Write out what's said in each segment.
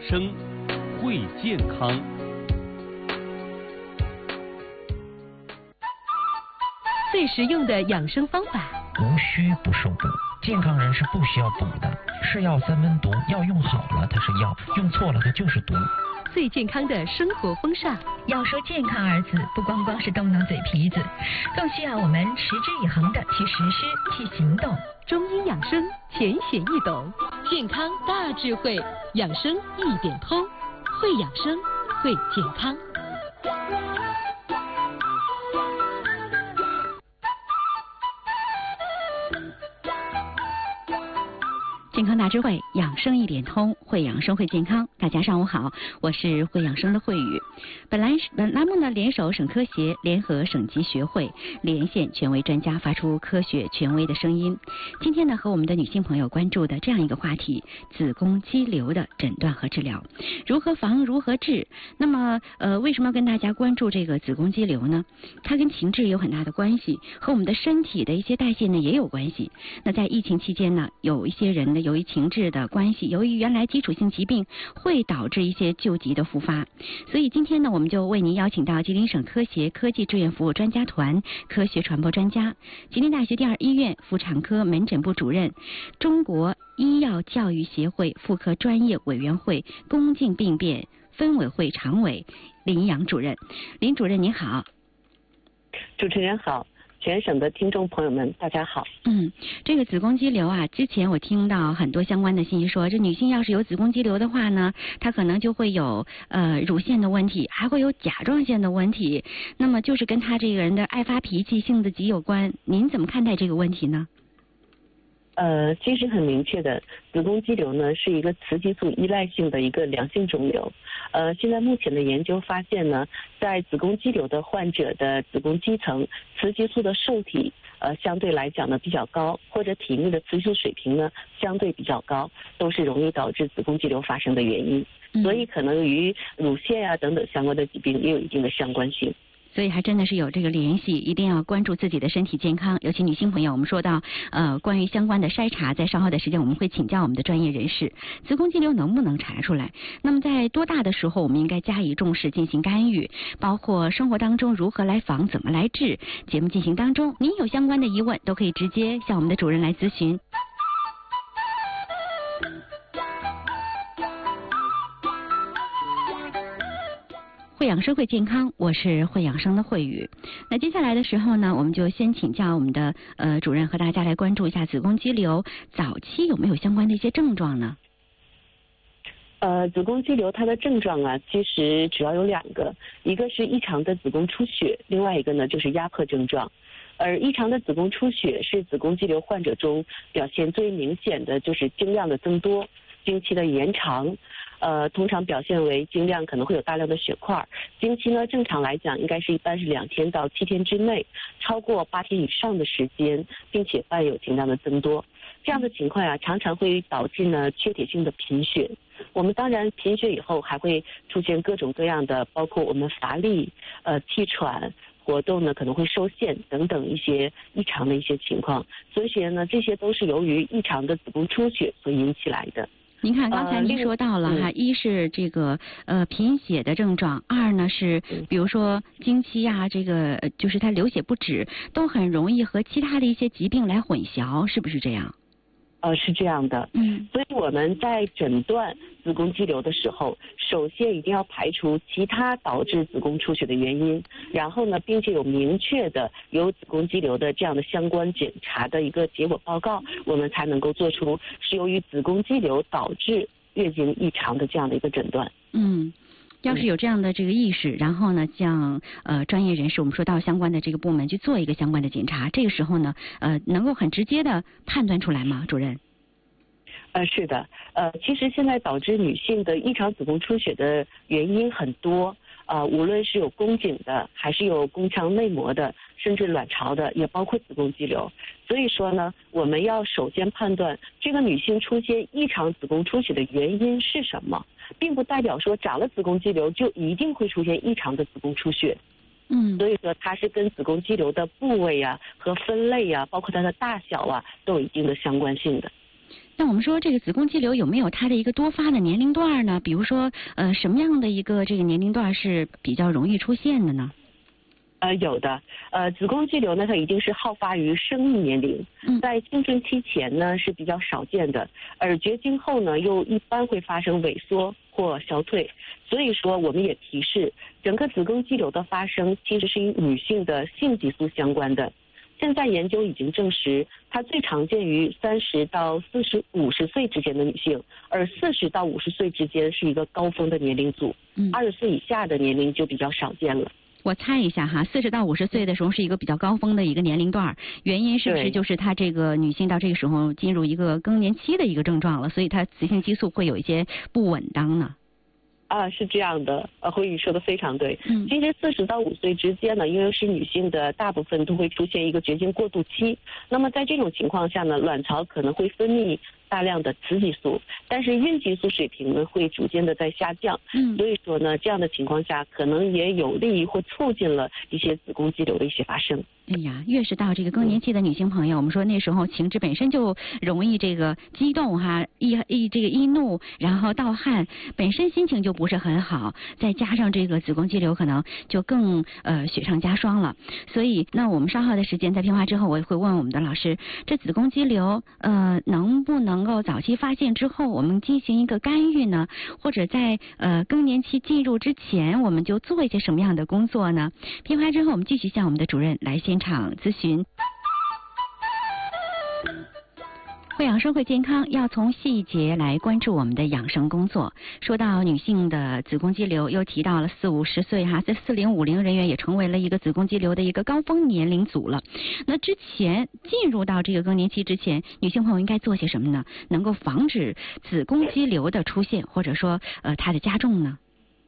生，会健康。 最实用的养生方法， 无需不受补。健康人是不需要补的，是药三分毒，药用好了它是药，用错了它就是毒。 最健康的生活风尚， 要说健康二字，不光光是动动嘴皮子，更需要我们持之以恒的去实施、去行动。 中医养生浅显易懂，健康大智慧，养生一点通，会养生，会健康。健康大智慧，养生一点通，会养生会健康。大家上午好，我是会养生的慧宇。本栏目呢，联手省科协，联合省级学会，连线权威专家，发出科学权威的声音。今天呢，和我们的女性朋友关注的这样一个话题：子宫肌瘤的诊断和治疗，如何防，如何治？那么，为什么要跟大家关注这个子宫肌瘤呢？它跟情志有很大的关系，和我们的身体的一些代谢呢也有关系。那在疫情期间呢，有一些人呢，由于情志的关系，由于原来基础性疾病会导致一些旧疾的复发，所以今天呢，我们就为您邀请到吉林省科协科技志愿服务专家团科学传播专家、吉林大学第二医院妇产科门诊部主任、中国医药教育协会妇科专业委员会宫颈病变分委会常委林阳主任。林主任您好。 主持人好，全省的听众朋友们大家好。 这个子宫肌瘤啊，之前我听到很多相关的信息说，这女性要是有子宫肌瘤的话呢，她可能就会有乳腺的问题，还会有甲状腺的问题，那么就是跟她这个人的爱发脾气、性子急有关。您怎么看待这个问题呢？ 其实很明确的，子宫肌瘤呢是一个雌激素依赖性的一个良性肿瘤。现在目前的研究发现呢，在子宫肌瘤的患者的子宫肌层雌激素的受体相对来讲呢比较高，或者体内的雌激素水平呢相对比较高，都是容易导致子宫肌瘤发生的原因。所以可能与乳腺啊等等相关的疾病也有一定的相关性。 所以还真的是有这个联系，一定要关注自己的身体健康。尤其女性朋友，我们说到关于相关的筛查，在稍后的时间我们会请教我们的专业人士，子宫肌瘤能不能查出来？那么在多大的时候我们应该加以重视进行干预？包括生活当中如何来防，怎么来治？节目进行当中，您有相关的疑问都可以直接向我们的主任来咨询。会养生会健康，我是会养生的慧宇。那接下来的时候呢，我们就先请教我们的主任和大家来关注一下子宫肌瘤早期有没有相关的一些症状呢？ 子宫肌瘤它的症状啊，其实主要有两个，一个是异常的子宫出血，另外一个呢就是压迫症状。而异常的子宫出血是子宫肌瘤患者中表现最明显的，就是经量的增多、经期的延长。通常表现为经量可能会有大量的血块，经期呢正常来讲应该是一般是2天到7天之内，超过8天以上的时间，并且伴有经量的增多。这样的情况啊，常常会导致呢缺铁性的贫血。我们当然贫血以后还会出现各种各样的，包括我们乏力、气喘、活动呢可能会受限等等一些异常的一些情况。所以呢，这些都是由于异常的子宫出血所引起来的。 您看，刚才您说到了哈，一是这个贫血的症状，二呢是比如说经期啊，这个就是它流血不止，都很容易和其他的一些疾病来混淆，是不是这样？ 是这样的。所以我们在诊断子宫肌瘤的时候，首先一定要排除其他导致子宫出血的原因，然后呢，并且有明确的有子宫肌瘤的这样的相关检查的一个结果报告，我们才能够做出是由于子宫肌瘤导致月经异常的这样的一个诊断。 要是有这样的这个意识，然后呢，向专业人士，我们说到相关的这个部门去做一个相关的检查，这个时候呢，能够很直接的判断出来吗，主任？ 是的，其实现在导致女性的异常子宫出血的原因很多，无论是有宫颈的，还是有宫腔内膜的，甚至卵巢的，也包括子宫肌瘤。所以说呢，我们要首先判断这个女性出现异常子宫出血的原因是什么，并不代表说长了子宫肌瘤就一定会出现异常的子宫出血。所以说它是跟子宫肌瘤的部位啊和分类啊，包括它的大小啊，都有一定的相关性的。 那我们说这个子宫肌瘤有没有它的一个多发的年龄段呢？比如说什么样的一个这个年龄段是比较容易出现的呢？ 有的，子宫肌瘤呢，它一定是好发于生育年龄，在青春期前呢是比较少见的，而绝经后呢又一般会发生萎缩或消退，所以说我们也提示，整个子宫肌瘤的发生其实是与女性的性激素相关的。现在研究已经证实，它最常见于30到50岁之间的女性，而40到50岁之间是一个高峰的年龄组，20岁以下的年龄就比较少见了。 我猜一下哈，40到50岁的时候是一个比较高峰的一个年龄段，原因是不是就是她这个女性到这个时候进入一个更年期的一个症状了，所以她雌性激素会有一些不稳当呢？ 是这样的，慧宇说的非常对。其实40到5岁之间呢，因为是女性的大部分都会出现一个绝经过渡期，那么在这种情况下呢，卵巢可能会分泌大量的雌激素，但是孕激素水平呢会逐渐的在下降。所以说呢，这样的情况下可能也有利于或促进了一些子宫肌瘤的一些发生。 哎呀，越是到这个更年期的女性朋友，我们说那时候情志本身就容易这个激动哈，易怒，然后盗汗，本身心情就不是很好，再加上这个子宫肌瘤可能就更雪上加霜了。所以那我们稍后的时间在片花之后，我也会问我们的老师，这子宫肌瘤能不能够早期发现之后我们进行一个干预呢？或者在更年期进入之前我们就做一些什么样的工作呢？片花之后我们继续向我们的主任来现场咨询。会养生会健康，要从细节来关注我们的养生工作。说到女性的子宫肌瘤，又提到了40、50岁哈，在40、50人员也成为了一个子宫肌瘤的一个高峰年龄组了。那之前进入到这个更年期之前，女性朋友应该做些什么呢？能够防止子宫肌瘤的出现，或者说它的加重呢？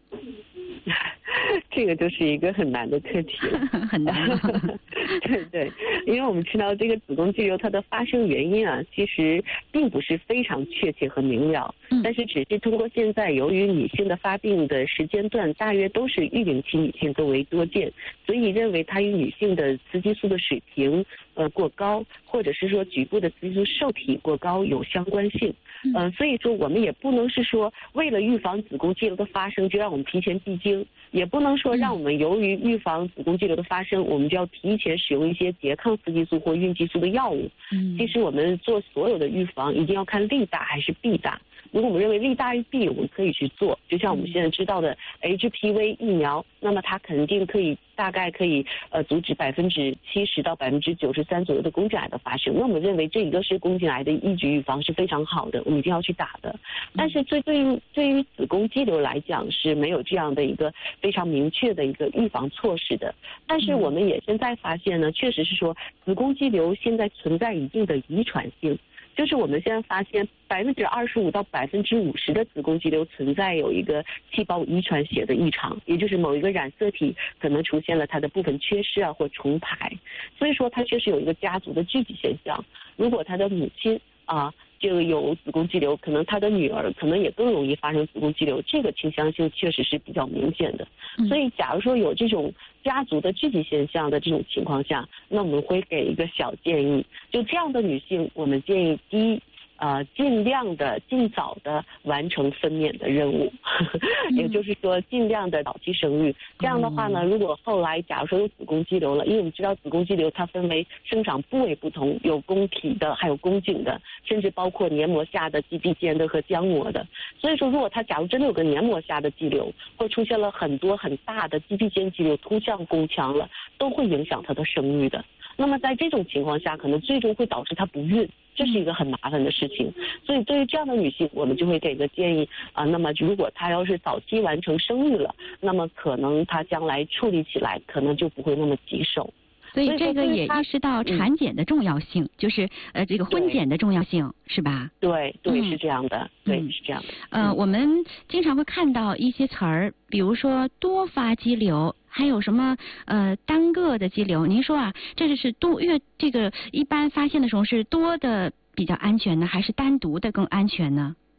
这个就是一个很难的课题很难对，因为我们知道这个子宫肌瘤它的发生原因其实并不是非常确切和明了，但是只是通过现在由于女性的发病的时间段大约都是育龄期女性更为多见，所以认为它与女性的雌激素的水平过高，或者是说局部的雌激素受体过高有相关性。所以说我们也不能是说为了预防子宫肌瘤的发生就让我们提前闭经，也不能说让我们由于预防子宫肌瘤的发生我们就要提前使用一些拮抗雌激素或孕激素的药物。其实我们做所有的预防一定要看利大还是弊大。如果我们认为利大于弊，我们可以去做，就像我们现在知道的 HPV 疫苗，那么它肯定大概可以阻止70%到93%左右的宫颈癌的发生。那我们认为这一个是宫颈癌的一举预防是非常好的，我们一定要去打的。但是对于子宫肌瘤来讲是没有这样的一个非常明确的一个预防措施的。但是我们也现在发现呢，确实是说子宫肌瘤现在存在一定的遗传性。就是我们现在发现25%到50%的子宫肌瘤存在有一个细胞遗传学的异常，也就是某一个染色体可能出现了它的部分缺失或重排，所以说它确实有一个家族的聚集现象。如果他的母亲就有子宫肌瘤，可能他的女儿可能也更容易发生子宫肌瘤，这个倾向性确实是比较明显的。所以假如说有这种家族的聚集现象的这种情况下，那我们会给一个小建议，就这样的女性我们建议第一尽量的尽早的完成分娩的任务也就是说尽量的早期生育。这样的话呢，如果后来假如说有子宫肌瘤了，因为我们知道子宫肌瘤它分为生长部位不同，有宫体的还有宫颈的，甚至包括黏膜下的肌壁间的和浆膜的。所以说如果它假如真的有个黏膜下的肌瘤，或出现了很多很大的肌壁间肌瘤突向宫腔了，都会影响它的生育的。那么在这种情况下可能最终会导致她不孕，这是一个很麻烦的事情。所以对于这样的女性我们就会给个建议那么如果她要是早期完成生育了，那么可能她将来处理起来可能就不会那么棘手。 所以这个也意识到产检的重要性，就是这个婚检的重要性，是吧？ 对，是这样的，对，是这样的。 我们经常会看到一些词儿，比如说多发肌瘤，还有什么单个的肌瘤。您说这是这个一般发现的时候是多的比较安全呢，还是单独的更安全呢？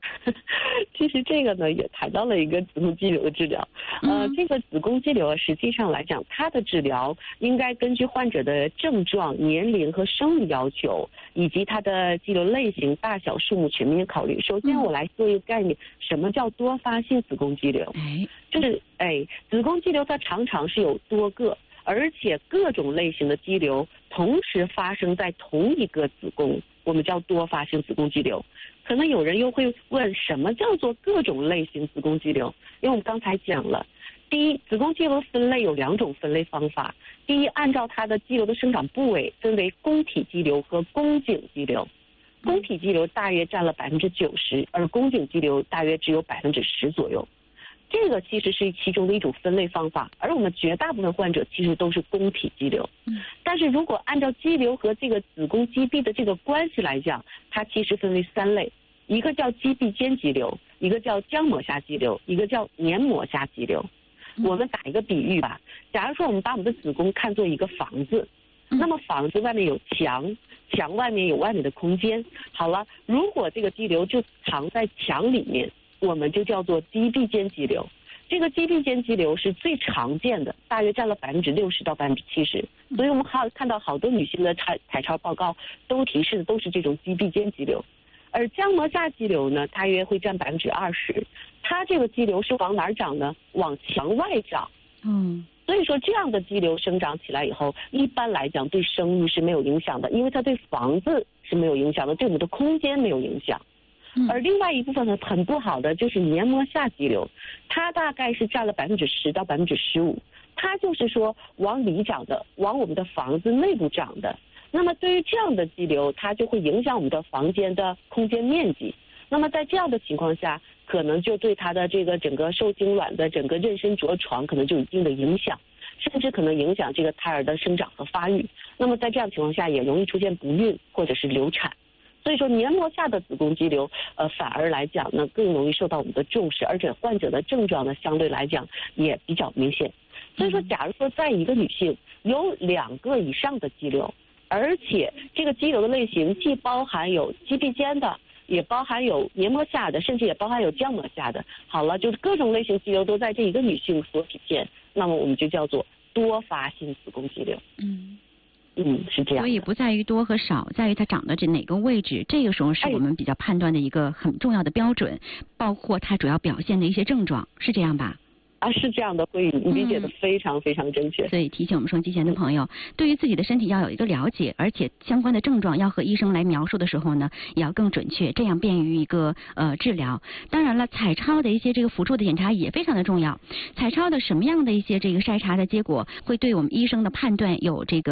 其实这个呢也谈到了一个子宫肌瘤的治疗。这个子宫肌瘤实际上来讲，它的治疗应该根据患者的症状、年龄和生理要求，以及它的肌瘤类型、大小、数目全面考虑。首先我来做一个概念，什么叫多发性子宫肌瘤？就是子宫肌瘤它常常是有多个，而且各种类型的肌瘤同时发生在同一个子宫，我们叫多发性子宫肌瘤。可能有人又会问，什么叫做各种类型子宫肌瘤？因为我们刚才讲了，第一，子宫肌瘤分类有2种分类方法。第一，按照它的肌瘤的生长部位分为宫体肌瘤和宫颈肌瘤。宫体肌瘤大约占了90%，而宫颈肌瘤大约只有10%左右。这个其实是其中的一种分类方法，而我们绝大部分患者其实都是宫体肌瘤。但是如果按照肌瘤和这个子宫肌壁的这个关系来讲，它其实分为3类，一个叫肌壁间肌瘤，一个叫浆膜下肌瘤，一个叫黏膜下肌瘤。我们打一个比喻吧，假如说我们把我们的子宫看作一个房子，那么房子外面有墙，墙外面有外面的空间。好了，如果这个肌瘤就藏在墙里面，我们就叫做肌壁间肌瘤。这个肌壁间肌瘤是最常见的，大约占了60%到70%。所以我们看到好多女性的彩超报告都提示的都是这种肌壁间肌瘤。而浆膜下肌瘤呢，大约会占20%。它这个肌瘤是往哪儿长呢？往墙外长。所以说这样的肌瘤生长起来以后，一般来讲对生育是没有影响的，因为它对房子是没有影响的，对我们的空间没有影响。而另外一部分呢，很不好的就是黏膜下肌瘤，它大概是占了10%到15%，它就是说往里长的，往我们的房子内部长的。那么对于这样的肌瘤，它就会影响我们的房间的空间面积。那么在这样的情况下，可能就对它的这个整个受精卵的整个妊娠着床可能就有一定的影响，甚至可能影响这个胎儿的生长和发育。那么在这样情况下，也容易出现不孕或者是流产。所以说黏膜下的子宫肌瘤，反而来讲呢，更容易受到我们的重视，而且患者的症状呢，相对来讲也比较明显。所以说，假如说在一个女性有2个以上的肌瘤，而且这个肌瘤的类型既包含有肌壁间的，也包含有黏膜下的，甚至也包含有浆膜下的。好了，就是各种类型肌瘤都在这一个女性所体现，那么我们就叫做多发性子宫肌瘤。是这样。 所以不在于多和少，在于它长的这哪个位置，这个时候是我们比较判断的一个很重要的标准，包括它主要表现的一些症状，是这样吧？ 是这样的，慧宇，你理解的非常非常正确。 所以提醒我们收音机前的朋友，对于自己的身体要有一个了解，而且相关的症状要和医生来描述的时候呢，也要更准确，这样便于一个治疗。当然了，彩超的一些这个辅助的检查也非常的重要。彩超的什么样的一些这个筛查的结果，会对我们医生的判断有这个